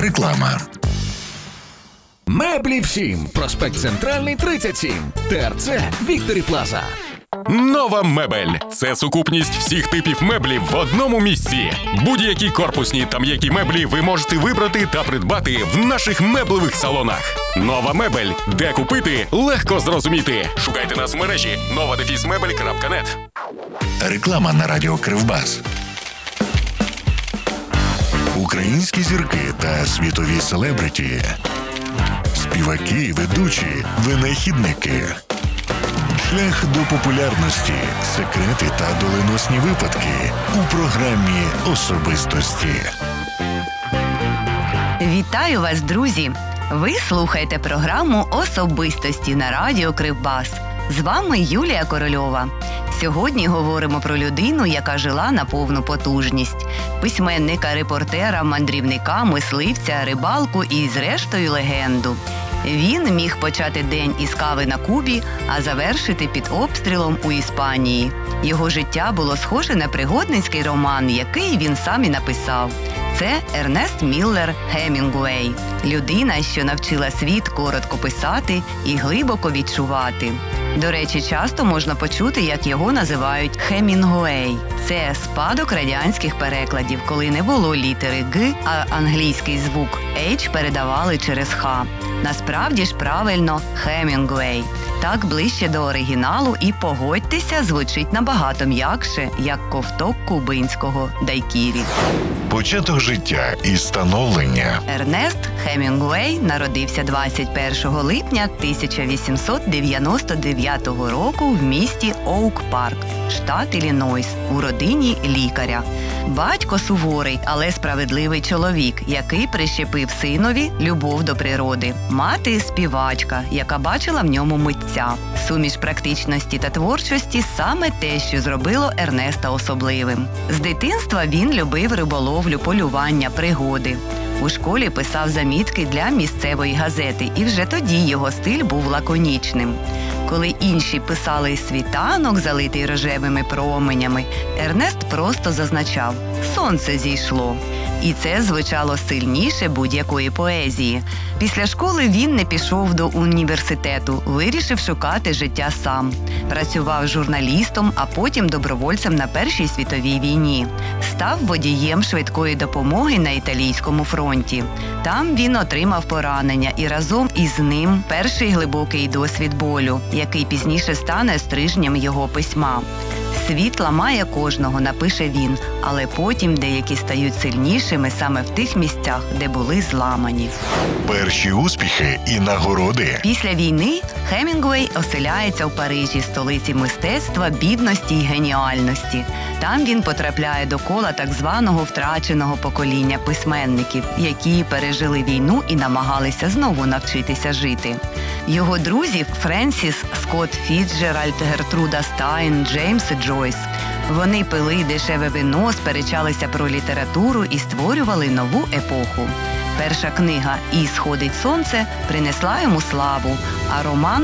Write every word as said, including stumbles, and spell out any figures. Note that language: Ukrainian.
Реклама. Меблі всім. Проспект Центральний, тридцять сім. ТРЦ Вікторі Плаза. Нова мебель – це сукупність всіх типів меблів в одному місці. Будь-які корпусні та м'які меблі ви можете вибрати та придбати в наших меблевих салонах. Нова мебель. Де купити – легко зрозуміти. Шукайте нас в мережі нова дефіс мебель крапка нет. Реклама на радіо Кривбас. Українські зірки та світові селебриті. Співаки, ведучі, винахідники. Шлях до популярності, секрети та доленосні випадки у програмі «Особистості». Вітаю вас, друзі! Ви слухаєте програму «Особистості» на радіо Кривбас. З вами Юлія Корольова. Сьогодні говоримо про людину, яка жила на повну потужність. Письменника, репортера, мандрівника, мисливця, рибалку і, зрештою, легенду. Він міг почати день із кави на Кубі, а завершити під обстрілом у Іспанії. Його життя було схоже на пригодницький роман, який він сам і написав. Це Ернест Міллер Гемінгуей. Людина, що навчила світ коротко писати і глибоко відчувати. До речі, часто можна почути, як його називають Хемінгуей. Це спадок радянських перекладів, коли не було літери «г», а англійський звук «h» передавали через «х». Насправді ж правильно Хемінгуей. Так ближче до оригіналу і, погодьтеся, звучить набагато м'якше, як ковток кубинського дайкірі. Початок життя і становлення. Ернест Хемінгуей народився двадцять першого липня тисяча вісімсот дев'яносто дев'ятого року в місті Оук-Парк, штат Іллінойс, у родині лікаря. Батько суворий, але справедливий чоловік, який прищепив синові любов до природи. Мати – співачка, яка бачила в ньому митця. Суміш практичності та творчості – саме те, що зробило Ернеста особливим. З дитинства він любив риболовлю, полювання, пригоди. У школі писав замітки для місцевої газети, і вже тоді його стиль був лаконічним. Коли інші писали «світанок, залитий рожевими променями», Ернест просто зазначав «сонце зійшло». І це звучало сильніше будь-якої поезії. Після школи він не пішов до університету, вирішив шукати життя сам. Працював журналістом, а потім добровольцем на Першій світовій війні. Став водієм швидкої допомоги на італійському фронті. Там він отримав поранення і разом із ним перший глибокий досвід болю, який пізніше стане стрижнем його письма. «Світ ламає кожного», напише він, але потім деякі стають сильнішими саме в тих місцях, де були зламані. Перші успіхи і нагороди. Після війни Хемінгуей оселяється в Парижі, столиці мистецтва, бідності й геніальності. Там він потрапляє до кола так званого втраченого покоління письменників, які пережили війну і намагалися знову навчитися жити. Його друзі – Френсіс Скотт Фіцджеральд, Гертруда Стайн, Джеймс Джойс. Вони пили дешеве вино, сперечалися про літературу і створювали нову епоху. Перша книга «І сходить сонце» принесла йому славу, а роман